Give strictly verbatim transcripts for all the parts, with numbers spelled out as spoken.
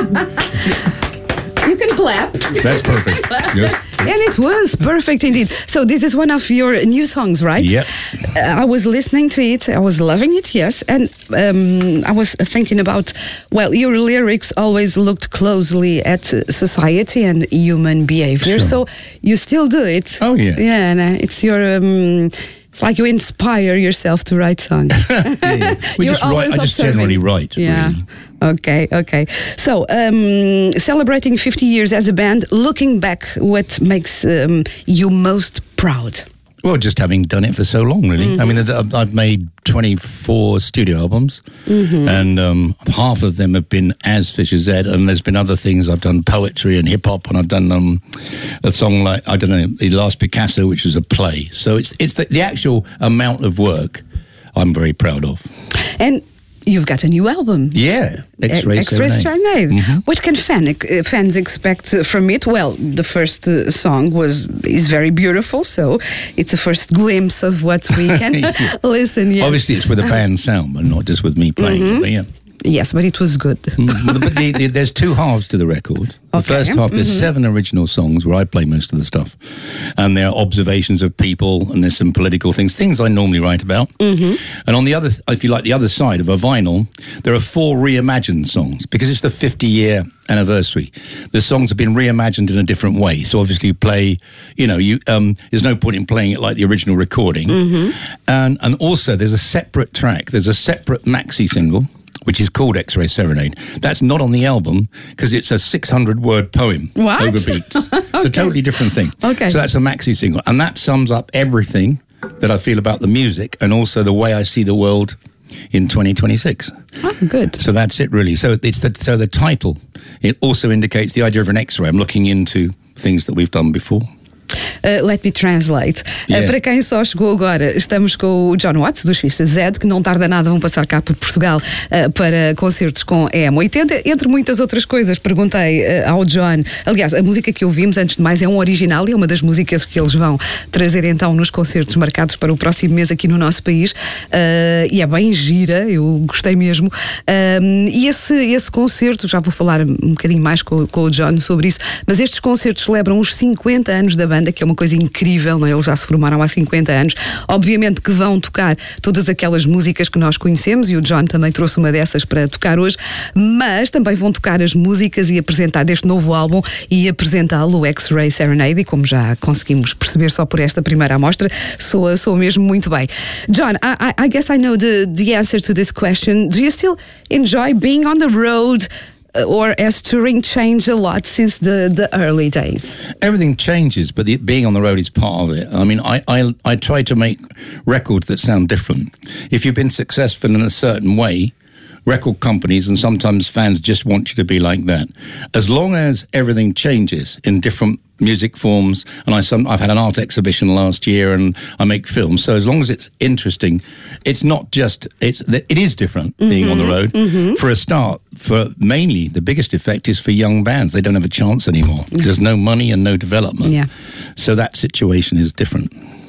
You can clap. That's perfect. Yes. And it was perfect indeed. So this is one of your new songs, right? Yep. Uh, I was listening to it. I was loving it, yes. And um, I was thinking about, well, your lyrics always looked closely at uh, society and human behavior. Sure. So you still do it. Oh, yeah. Yeah, and uh, it's your... Um, It's like you inspire yourself to write songs. yeah, yeah. We You're just write, I just observing. generally write, Yeah. really. Okay, okay. So, um, celebrating fifty years as a band, looking back, what makes um, you most proud? Well, just having done it for so long, really. Mm-hmm. I mean, I've I've made twenty-four studio albums, Mm-hmm. and um, half of them have been as Fisher Z, and there's been other things. I've done poetry and hip-hop, and I've done um, a song like, I don't know, The Last Picasso, which was a play. So it's it's the, the actual amount of work I'm very proud of. And you've got a new album. Yeah, X-Ray X-Ray Serenade. Serenade. Mm-hmm. What can fan, uh, fans expect uh, from it? Well, the first uh, song was is very beautiful, so it's a first glimpse of what we can Yeah. listen. Yes. Obviously, it's with a band sound, but not just with me playing. Mm-hmm. But yeah. Yes, but it was good. but the, the, there's two halves to the record. The Okay. first half, there's Mm-hmm. seven original songs where I play most of the stuff. And there are observations of people, and there's some political things, things I normally write about. Mm-hmm. And on the other, if you like, the other side of a vinyl, there are four reimagined songs, because it's the fifty-year anniversary. The songs have been reimagined in a different way. So obviously you play, you know, you um, there's no point in playing it like the original recording. Mm-hmm. And, and also there's a separate track, there's a separate maxi single, which is called X-Ray Serenade. That's not on the album because it's a six hundred word poem What? over beats. It's a totally different thing. Okay. So that's a maxi single. And that sums up everything that I feel about the music and also the way I see the world in twenty twenty-six. Oh, good. So that's it really. So it's the, so the title, it also indicates the idea of an X-ray. I'm looking into things that we've done before. Uh, let me translate. Yeah. Uh, para quem só chegou agora, estamos com o John Watts, dos Fisher Z, que não tarda nada vão passar cá por Portugal uh, para concertos com a M oitenta, entre muitas outras coisas. Perguntei uh, ao John, aliás, a música que ouvimos, antes de mais, é um original e é uma das músicas que eles vão trazer então nos concertos marcados para o próximo mês aqui no nosso país, uh, e é bem gira, eu gostei mesmo. Um, e esse, esse concerto, já vou falar um bocadinho mais com, com o John sobre isso, mas estes concertos celebram os cinquenta anos da banda, que é uma coisa incrível, não é? Eles já se formaram há cinquenta anos. Obviamente que vão tocar todas aquelas músicas que nós conhecemos, e o John também trouxe uma dessas para tocar hoje, mas também vão tocar as músicas e apresentar deste novo álbum e apresentá-lo, o X-Ray Serenade, e como já conseguimos perceber só por esta primeira amostra, soa, soa mesmo muito bem. John, I, I, I guess I know the, the answer to this question. Do you still enjoy being on the road? Or has touring changed a lot since the, the early days? Everything changes, but the, being on the road is part of it. I mean, I, I, I try to make records that sound different. If you've been successful in a certain way, record companies and sometimes fans just want you to be like that. As long as everything changes in different music forms, and I some, I've had an art exhibition last year, and I make films. So as long as it's interesting, it's not just it's it is different mm-hmm. being on the road. Mm-hmm. For a start, for mainly the biggest effect is for young bands. They don't have a chance anymore. There's no money and no development. Yeah. So that situation is different.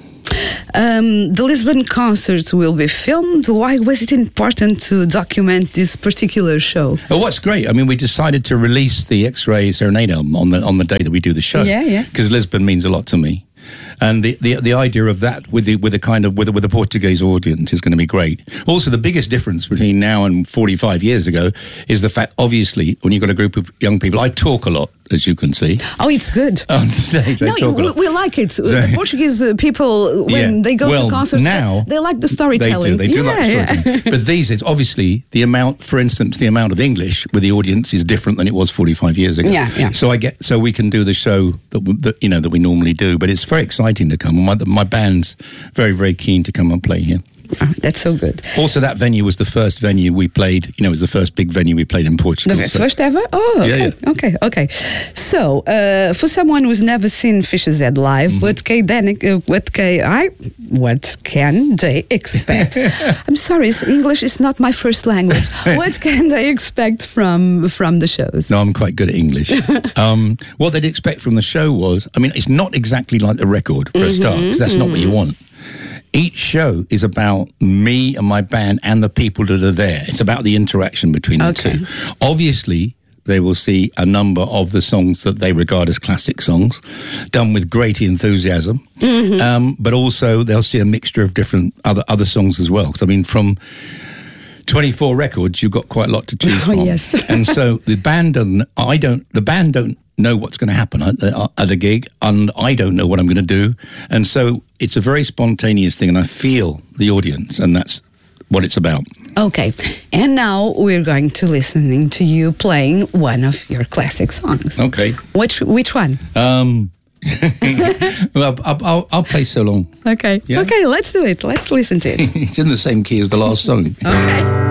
Um, the Lisbon concerts will be filmed. Why was it important to document this particular show? Oh, what's great! I mean, we decided to release the X-Ray Serenade album on the on the day that we do the show. Yeah, yeah. Because Lisbon means a lot to me, and the, the the idea of that with the with a kind of with a, with a Portuguese audience is going to be great. Also, the biggest difference between now and forty-five years ago is the fact, obviously, when you've got a group of young people, I talk a lot, as you can see. Oh, it's good. On stage, I no, talk a we, lot. we like it. So, the Portuguese uh, people, when yeah. they go well, to concerts, now they, they like the storytelling. They do. They do yeah, like storytelling. Yeah. But these, it's obviously the amount. For instance, the amount of English with the audience is different than it was forty-five years ago. Yeah, yeah. So I get, so we can do the show that, that you know that we normally do. But it's very exciting to come. My, my band's very, very keen to come and play here. Oh, that's so good. Also, that venue was the first venue we played. You know, it was the first big venue we played in Portugal. The so. first ever? Oh, okay, yeah, yeah. okay, okay. So, uh, for someone who's never seen Fisher Z live, mm-hmm. what can then, uh, what can I, what can they expect? I'm sorry, English is not my first language. What can they expect from from the shows? No, I'm quite good at English. um, what they'd expect from the show was, I mean, it's not exactly like the record for mm-hmm, a start, because that's mm-hmm. not what you want. Each show is about me and my band and the people that are there. It's about the interaction between the okay. two. Obviously, they will see a number of the songs that they regard as classic songs, done with great enthusiasm. Mm-hmm. Um, but also they'll see a mixture of different other other songs as well. Because I mean, from twenty-four records, you've got quite a lot to choose oh, from. Yes. And so the band doesn't. I don't. The band don't know what's going to happen at, at a gig, and I don't know what I'm going to do. And so it's a very spontaneous thing, and I feel the audience, and that's what it's about. Okay, and now we're going to listening to you playing one of your classic songs. Okay. Which which one? Um, well, I'll, I'll, I'll play So Long. Okay. Yeah? Okay, let's do it. Let's listen to it. It's in the same key as the last song. Okay.